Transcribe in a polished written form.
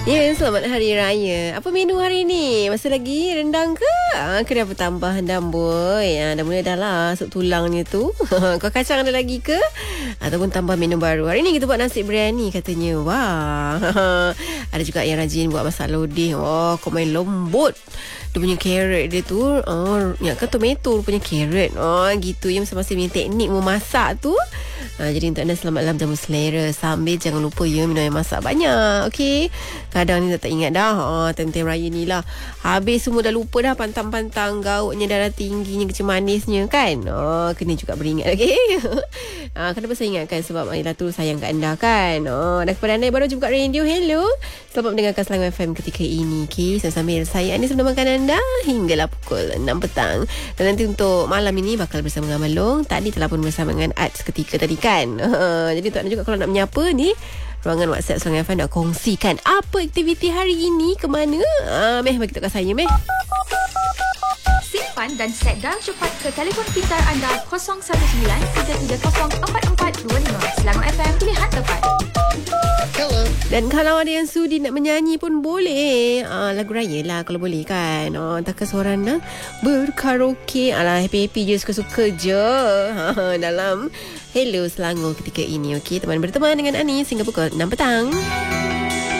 Ya, selamat Hari Raya. Apa menu hari ni? Masih lagi rendang ke? Kenapa tambah damboi? Dah mula dah lah sup tulangnya tu. Kau kacang ada lagi ke? Ataupun tambah menu baru. Hari ni kita buat nasi biryani katanya. Wah. Ada juga yang rajin buat masak lodeh. Oh, kau main lembut. Dia punya carrot dia tu. Ya kan tomato punya carrot. Gitu. Yang masing-masing punya teknik memasak tu. Jadi untuk anda selamat dalam jamu selera. Sambil jangan lupa ya minum yang masak banyak. Okey. Kadang ni tak ingat dah. Time-time raya ni lah. Habis semua dah lupa dah pantang-pantang gautnya, darah tingginya, kecil manisnya kan. Kena juga beringat. Okey. Kenapa saya ingatkan? Sebab Aila tu sayang kat anda kan. Dan kepada anda yang baru buka radio, hello. Selamat mendengarkan Selangor FM ketika ini. Okay. Sambil saya Anis menemani anda hinggalah pukul 6 petang. Dan nanti untuk malam ini bakal bersama dengan Malong. Tadi telah pun bersama dengan Art seketika tadi kan. Jadi untuk anda juga kalau nak menyapa ni, ruangan WhatsApp Selangor FM nak kongsikan apa aktiviti hari ini, ke mana? Meh bagi tahu kat saya, Meh. Simpan dan set dial cepat ke telefon pintar anda 019-3304-4425. Selangor FM, pilihan tepat. Hello. Dan kalau ada yang sudi nak menyanyi pun boleh. Lagu raya lah kalau boleh kan. Takkan seorang nak berkaraoke. Happy-happy je, suka-suka je. Dalam Hello Selangor ketika ini. Okey, teman berteman dengan Anis hingga pukul 6 petang.